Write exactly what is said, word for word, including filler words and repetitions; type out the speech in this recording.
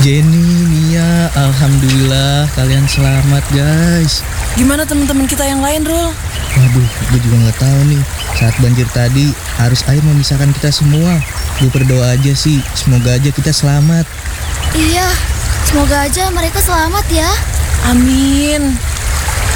Jenny, Nia, alhamdulillah kalian selamat guys. Gimana teman-teman kita yang lain, Rul? Waduh, gue juga nggak tahu nih. Saat banjir tadi, arus air memisahkan kita semua. Gue berdoa aja sih, semoga aja kita selamat. Iya, semoga aja mereka selamat ya. Amin.